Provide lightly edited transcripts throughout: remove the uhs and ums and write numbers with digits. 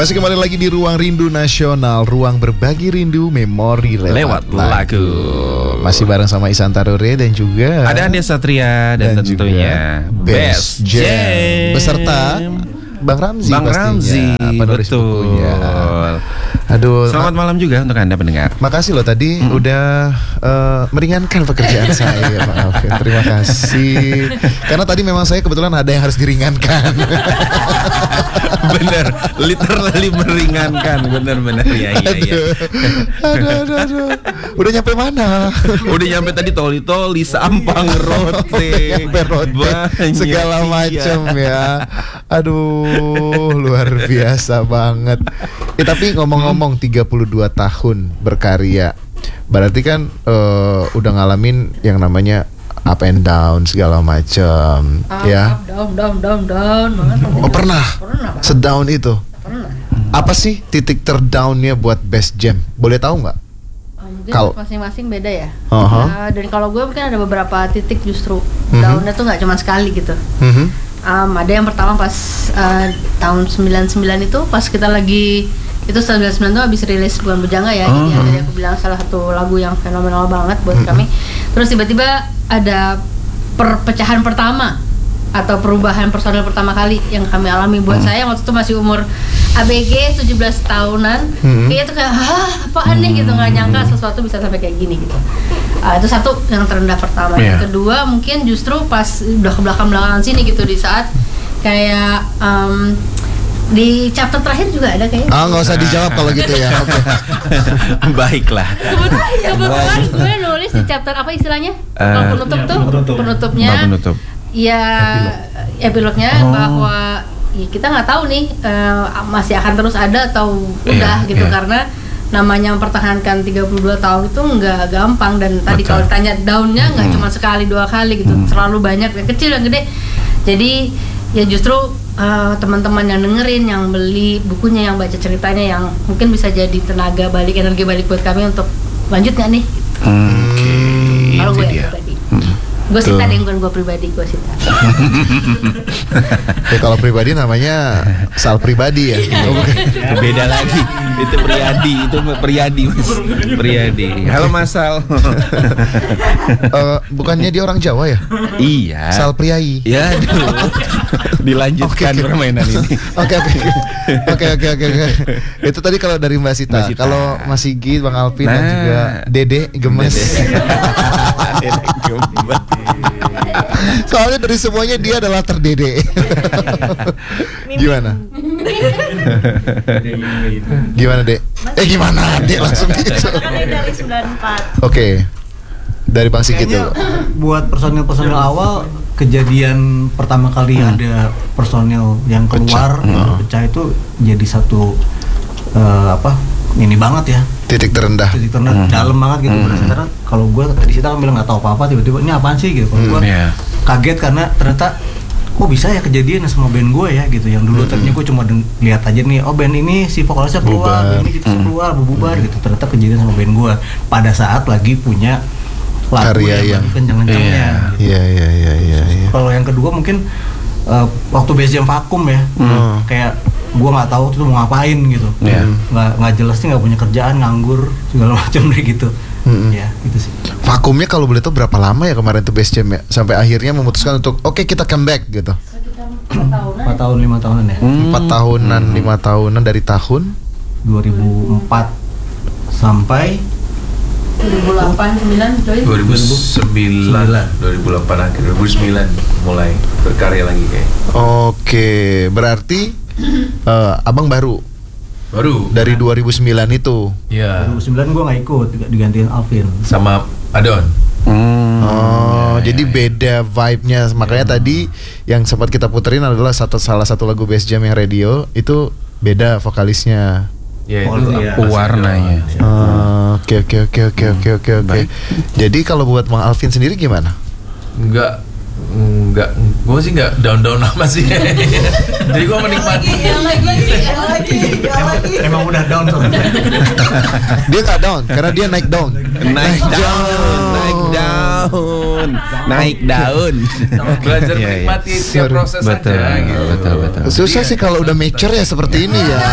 Masih kembali lagi di Ruang Rindu Nasional, ruang berbagi rindu memori lewat lagu. Masih bareng sama Ihsan Tarure dan juga ada Andia Satria dan tentunya Best Jam beserta Bang Ramzi pastinya, penulis bukunya. Aduh, selamat malam juga untuk Anda pendengar. Makasih loh tadi udah meringankan pekerjaan saya, Bang Alvin. Terima kasih. Karena tadi memang saya kebetulan ada yang harus diringankan. Bener, literally meringankan. Bener ya. Aduh. Udah nyampe mana? Udah nyampe tadi toli Sampang Rote, segala macam ya. Aduh, luar biasa banget. Tapi ngomong-ngomong 32 tahun berkarya, berarti kan udah ngalamin yang namanya up and down segala macam, ya. Down banget. Oh pernah? Sedown itu? Pernah. Apa sih titik terdownnya buat Best Jam? Boleh tahu nggak? Mungkin masing-masing beda ya. Dan kalau gue mungkin ada beberapa titik justru downnya tuh nggak cuma sekali gitu. Ada yang pertama pas tahun 99 itu pas kita lagi itu 99 tuh habis rilis Bukan Bujangga ya. Jadi yang tadi aku bilang salah satu lagu yang fenomenal banget buat kami. Terus tiba-tiba ada perpecahan pertama atau perubahan personil pertama kali yang kami alami. Buat saya waktu itu masih umur ABG 17 tahunan. Kayaknya tuh kayak apaan nih gitu, nggak nyangka sesuatu bisa sampai kayak gini gitu. Itu satu yang terendah pertama. Yang kedua mungkin justru pas udah ke belakang-belakangan sini gitu, di saat kayak di chapter terakhir juga ada kayaknya. Nggak usah dijawab kalau gitu ya. Oke. Baiklah. Kebetulan gue nulis di chapter apa istilahnya? Kalau penutupnya. Ya epilognya bahwa ya kita nggak tahu nih masih akan terus ada atau udah gitu. Karena namanya mempertahankan 32 tahun itu nggak gampang. Dan tadi kalau ditanya downnya nggak cuma sekali dua kali gitu, terlalu banyak, yang kecil yang gede. Jadi ya justru teman-teman yang dengerin, yang beli bukunya, yang baca ceritanya, yang mungkin bisa jadi tenaga balik, energi balik buat kami untuk lanjut nggak nih? Kalau gue pribadi, gue Sita deh, bukan gue pribadi, gue Sita. Ya, kalau pribadi namanya Sal pribadi ya. Beda lagi. Itu Priyadi. Halo Mas Sal. Bukannya dia orang Jawa ya? Iya. Sal Priai. Ya, dilanjutkan permainan ini. Oke. Itu tadi kalau dari Mbak Sita. Kalau Mas Sigit, Bang Alvin dan juga Dede Gemes. Dede Gemes. Soalnya dari semuanya dia adalah terdede. Gimana? Gimana Dek? Gimana Dek langsung gitu? Dari 94. Oke. Dari Bang Sigit dulu. Buat personil awal, kejadian pertama kali ada personil yang keluar pecah itu jadi satu ini banget ya, titik terendah dalam banget gitu. Karena kalau gue tadi Sita kan bilang nggak tahu apa-apa, tiba-tiba ini apaan sih gitu. Kalau gue kaget karena ternyata kok bisa ya kejadian sama band gue ya gitu. Yang dulu tadinya gue cuma lihat aja nih, band ini si vokalisnya keluar, band ini kita keluar, bubar gitu. Ternyata kejadian sama band gue pada saat lagi punya lagu yang kenceng-kencengnya. Iya. Kalau yang kedua mungkin waktu Best Jam vakum ya, kayak gue nggak tahu tuh mau ngapain gitu, nggak jelas sih, nggak punya kerjaan, nganggur segala macam deh gitu. Ya gitu sih. Vakumnya kalau boleh tahu berapa lama ya kemarin tuh Best Jam ya, sampai akhirnya memutuskan untuk oke, kita comeback gitu. 4 tahun 5 tahunan ya. 4 tahunan 5 tahunan dari tahun 2004 sampai 2008, 2008 akhir, 2009 mulai berkarya lagi kayak. Oke, berarti abang baru dari 2009 itu. Iya. 2009 gue nggak ikut, digantiin Alvin sama Adon. Jadi beda vibe-nya. Makanya tadi yang sempat kita puterin adalah salah satu lagu Best Jam yang radio itu beda vokalisnya. Ya, itu warnanya. Oke. Jadi kalau buat Bang Alvin sendiri gimana? Enggak Enggak, gue sih enggak down amat sih. Jadi gue menikmati. Emang udah down tuh. Dia nggak down karena dia naik daun. Naik daun. Belajar menikmati tiap proses betul, aja gitu. betul. Susah sih kalau udah mature ya seperti ini ya.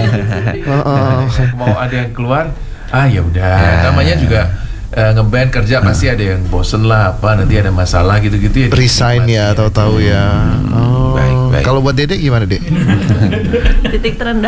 Mau ada yang keluar, ya udah. Namanya juga ngeband kerja pasti ada yang bosen lah, nanti ada masalah gitu-gitu ya. Resign ya, tahu-tahu ya. Baik. Kalau buat Dede gimana, Dek? Titik terendah